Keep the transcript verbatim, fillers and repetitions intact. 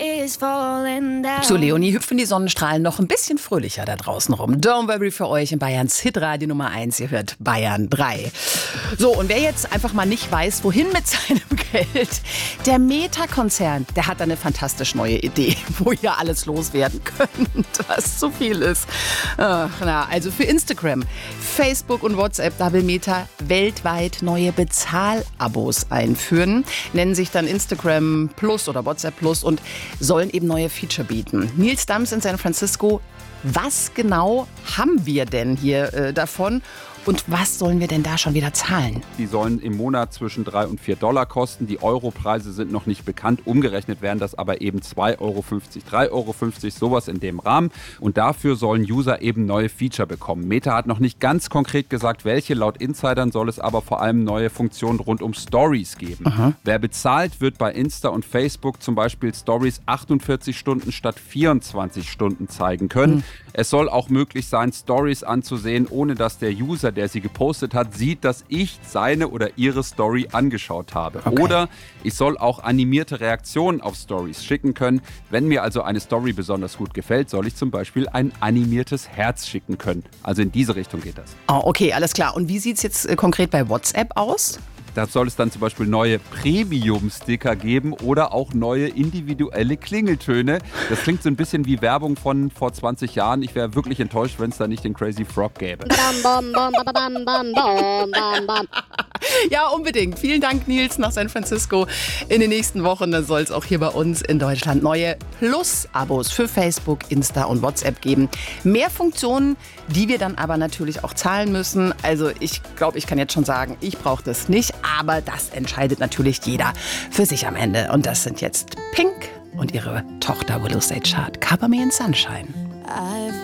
is falling down. Zu Leonie hüpfen die Sonnenstrahlen noch ein bisschen fröhlicher da draußen rum. Don't worry für euch in Bayerns Hitradio Nummer eins. Ihr hört Bayern drei. So, und wer jetzt einfach mal nicht weiß, wohin mit seinem Geld, der Meta-Konzern, der hat da eine fantastisch neue Idee, wo ihr alles loswerden könnt, was zu viel ist. Ach, na, also für Instagram, Facebook und WhatsApp, da will Meta weltweit neue Bezahlabos einführen, nennen sich dann Instagram Plus oder WhatsApp Plus und sollen eben neue Feature bieten. Nils Dams in San Francisco, was genau haben wir denn hier äh, davon? Und was sollen wir denn da schon wieder zahlen? Die sollen im Monat zwischen drei und vier Dollar kosten. Die Europreise sind noch nicht bekannt. Umgerechnet wären das aber eben zwei Euro fünfzig, drei Euro fünfzig, sowas in dem Rahmen. Und dafür sollen User eben neue Feature bekommen. Meta hat noch nicht ganz konkret gesagt, welche. Laut Insidern soll es aber vor allem neue Funktionen rund um Stories geben. Aha. Wer bezahlt, wird bei Insta und Facebook zum Beispiel Stories achtundvierzig Stunden statt vierundzwanzig Stunden zeigen können. Mhm. Es soll auch möglich sein, Stories anzusehen, ohne dass der User, der sie gepostet hat, sieht, dass ich seine oder ihre Story angeschaut habe. Okay. Oder ich soll auch animierte Reaktionen auf Stories schicken können. Wenn mir also eine Story besonders gut gefällt, soll ich zum Beispiel ein animiertes Herz schicken können. Also in diese Richtung geht das. Oh, okay, alles klar. Und wie sieht es jetzt äh, konkret bei WhatsApp aus? Da soll es dann zum Beispiel neue Premium-Sticker geben oder auch neue individuelle Klingeltöne. Das klingt so ein bisschen wie Werbung von vor zwanzig Jahren. Ich wäre wirklich enttäuscht, wenn es da nicht den Crazy Frog gäbe. Ja, unbedingt. Vielen Dank, Nils, nach San Francisco. In den nächsten Wochen soll es auch hier bei uns in Deutschland neue Plus-Abos für Facebook, Insta und WhatsApp geben. Mehr Funktionen, die wir dann aber natürlich auch zahlen müssen. Also ich glaube, ich kann jetzt schon sagen, ich brauche das nicht. Aber das entscheidet natürlich jeder für sich am Ende. Und das sind jetzt Pink und ihre Tochter Willow Sage Hart. Cover Me in Sunshine.